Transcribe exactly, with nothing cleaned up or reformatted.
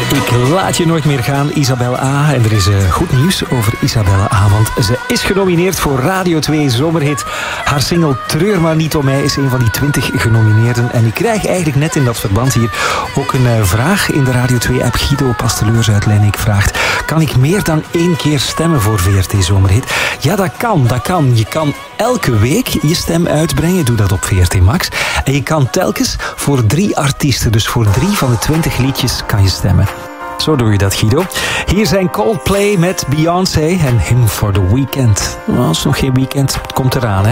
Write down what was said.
Ik laat je nooit meer gaan, Isabelle A. En er is uh, goed nieuws over Isabelle A. Want ze is genomineerd voor Radio twee Zomerhit. Haar single Treur maar niet om mij is een van die twintig genomineerden. En ik krijg eigenlijk net in dat verband hier ook een uh, vraag in de Radio twee-app. Guido Pasteleurs uit Lennik vraagt: kan ik meer dan één keer stemmen voor V R T Zomerhit? Ja, dat kan, dat kan. Je kan elke week je stem uitbrengen. Doe dat op V R T Max. En je kan telkens voor drie artiesten, dus voor drie van de twintig liedjes, kan je stemmen. Zo doe je dat, Guido. Hier zijn Coldplay met Beyoncé en Him for the Weekend. Nou, het is nog geen weekend, het komt eraan, hè.